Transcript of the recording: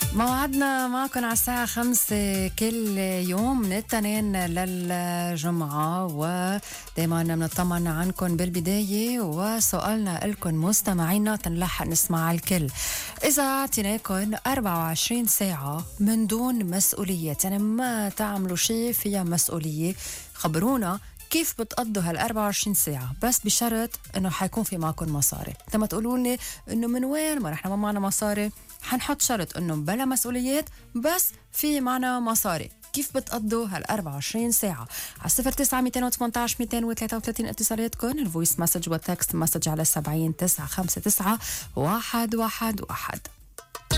موعدنا معكم على الساعة 5 كل يوم من الاثنين للجمعة، ودايما بنطمن عنكم بالبداية، وسؤالنا لكم مستمعينا تنلحق نسمع الكل. إذا اعطيناكم 24 ساعة من دون مسؤوليات، يعني ما تعملوا شيء فيها مسؤولية، خبرونا كيف بتقضوا هال 24 ساعة، بس بشرط انه حيكون في معكم مصاري. لما تقولوا لي انه من وين ما نحن ما معنا مصاري، حنحط شرط انه بلا مسؤوليات بس في معنا مصاري. كيف بتقضوا هال 24 ساعة؟ على 09 218 اتصالاتكم، الفويس مسج والتكست مسج على 70 959 111.